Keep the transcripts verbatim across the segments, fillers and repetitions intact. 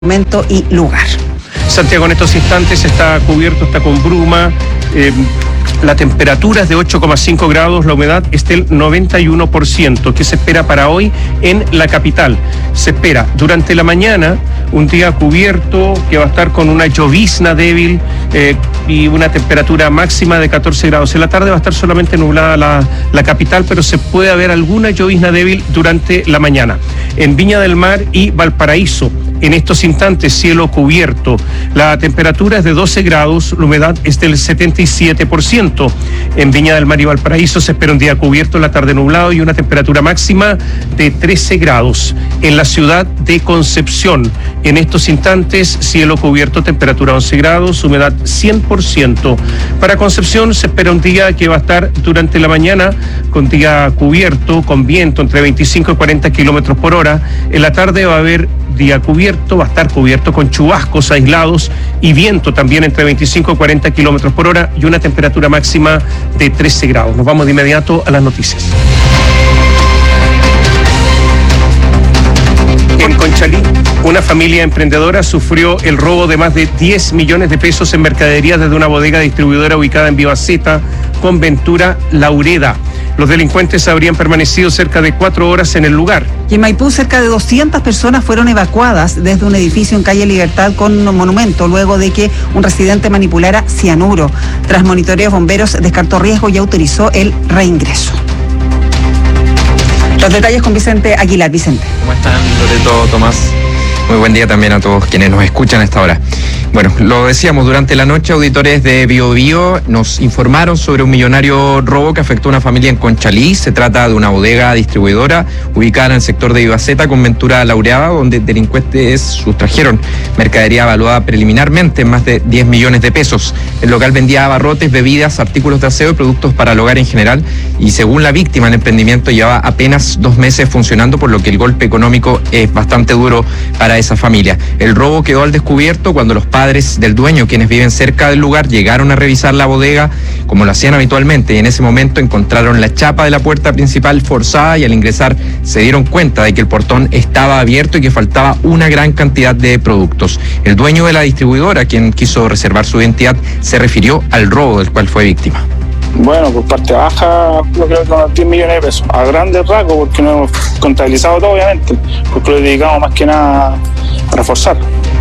momento y lugar. Santiago en estos instantes está cubierto, está con bruma. Eh, la temperatura es de ocho coma cinco grados, la humedad es del noventa y uno por ciento. ¿Qué se espera para hoy en la capital? Se espera durante la mañana un día cubierto que va a estar con una llovizna débil eh, y una temperatura máxima de catorce grados. En la tarde va a estar solamente nublada la, la capital, pero se puede haber alguna llovizna débil durante la mañana. En Viña del Mar y Valparaíso, en estos instantes, cielo cubierto. La temperatura es de doce grados, la humedad es del setenta y siete por ciento. En Viña del Mar y Valparaíso se espera un día cubierto, la tarde nublado y una temperatura máxima de trece grados. En la ciudad de Concepción, en estos instantes, cielo cubierto, temperatura once grados, humedad cien por ciento. Para Concepción se espera un día que va a estar durante la mañana con día cubierto, con viento entre veinticinco y cuarenta kilómetros por hora. En la tarde va a haber día cubierto, va a estar cubierto con chubascos aislados y viento también entre veinticinco y cuarenta kilómetros por hora y una temperatura máxima de trece grados. Nos vamos de inmediato a las noticias. En Conchalí, una familia emprendedora sufrió el robo de más de diez millones de pesos en mercadería desde una bodega distribuidora ubicada en Vivaceta con Ventura Laureda. Los delincuentes habrían permanecido cerca de cuatro horas en el lugar. Y en Maipú, cerca de doscientas personas fueron evacuadas desde un edificio en calle Libertad con un monumento, luego de que un residente manipulara cianuro. Tras monitoreos, bomberos descartó riesgo y autorizó el reingreso. Los detalles con Vicente Aguilar. Vicente. ¿Cómo están, Loreto, Tomás? Muy buen día también a todos quienes nos escuchan a esta hora. Bueno, lo decíamos, durante la noche auditores de Bio Bio nos informaron sobre un millonario robo que afectó a una familia en Conchalí. Se trata de una bodega distribuidora ubicada en el sector de Vivaceta con Ventura Laureada, donde delincuentes sustrajeron mercadería evaluada preliminarmente en más de diez millones de pesos. El local vendía abarrotes, bebidas, artículos de aseo y productos para el hogar en general, y según la víctima, el emprendimiento llevaba apenas dos meses funcionando, por lo que el golpe económico es bastante duro para esa familia. El robo quedó al descubierto cuando los padres padres del dueño, quienes viven cerca del lugar, llegaron a revisar la bodega como lo hacían habitualmente, y en ese momento encontraron la chapa de la puerta principal forzada, y al ingresar se dieron cuenta de que el portón estaba abierto y que faltaba una gran cantidad de productos. El dueño de la distribuidora, quien quiso reservar su identidad, se refirió al robo del cual fue víctima. Bueno, por parte baja, yo creo que unos diez millones de pesos, a grandes rasgos, porque no hemos contabilizado todo, obviamente, porque lo dedicamos más que nada a reforzar.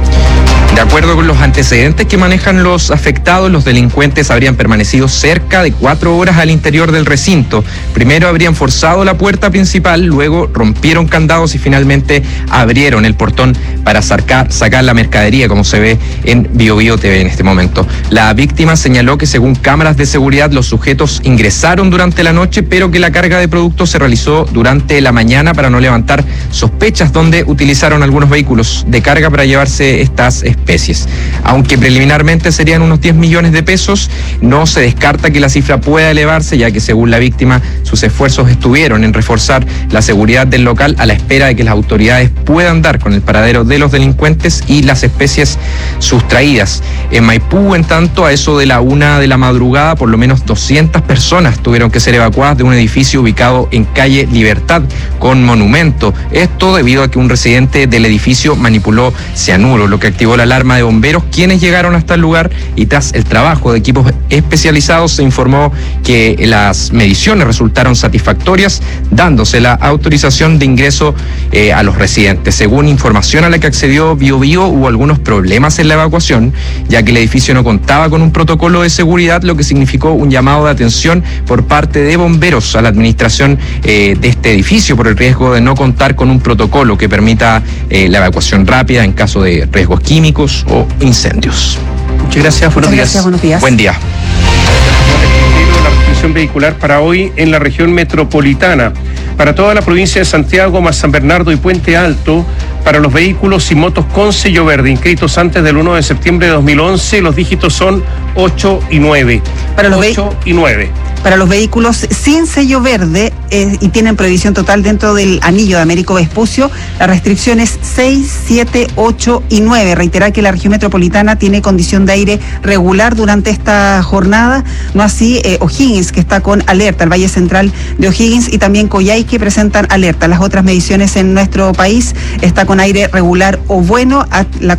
De acuerdo con los antecedentes que manejan los afectados, los delincuentes habrían permanecido cerca de cuatro horas al interior del recinto. Primero habrían forzado la puerta principal, luego rompieron candados y finalmente abrieron el portón para sacar, sacar la mercadería, como se ve en Bio Bio T V en este momento. La víctima señaló que según cámaras de seguridad los sujetos ingresaron durante la noche, pero que la carga de productos se realizó durante la mañana para no levantar sospechas, donde utilizaron algunos vehículos de carga para llevarse estas especies. Aunque preliminarmente serían unos diez millones de pesos, no se descarta que la cifra pueda elevarse, ya que según la víctima sus esfuerzos estuvieron en reforzar la seguridad del local a la espera de que las autoridades puedan dar con el paradero de los delincuentes y las especies sustraídas. En Maipú, en tanto, a eso de la una de la madrugada, por lo menos doscientas personas tuvieron que ser evacuadas de un edificio ubicado en calle Libertad con monumento. Esto debido a que un residente del edificio manipuló cianuro, lo que activó la alarma de bomberos, quienes llegaron hasta el lugar, y tras el trabajo de equipos especializados se informó que las mediciones resultaron satisfactorias, dándose la autorización de ingreso eh, a los residentes. Según información a la que accedió Bio Bio, hubo algunos problemas en la evacuación, ya que el edificio no contaba con un protocolo de seguridad, lo que significó un llamado de atención por parte de bomberos a la administración eh, de este edificio por el riesgo de no contar con un protocolo que permita eh, la evacuación rápida en caso de riesgos químicos o incendios. Muchas gracias, buenos Muchas días. Gracias, buenos días. Buen día. La restricción vehicular para hoy en la región metropolitana. Para toda la provincia de Santiago, más San Bernardo y Puente Alto, para los vehículos y motos con sello verde inscritos antes del uno de septiembre de dos mil once, los dígitos son ocho y nueve. Para los ocho y nueve. Para los vehículos sin sello verde eh, y tienen prohibición total dentro del anillo de Américo Vespucio. Las restricciones seis, siete, ocho y nueve. Reiterar que la región metropolitana tiene condición de aire regular durante esta jornada, no así eh, O'Higgins, que está con alerta, el Valle Central de O'Higgins y también Coyhaique presentan alerta. Las otras mediciones en nuestro país está con aire regular o bueno. La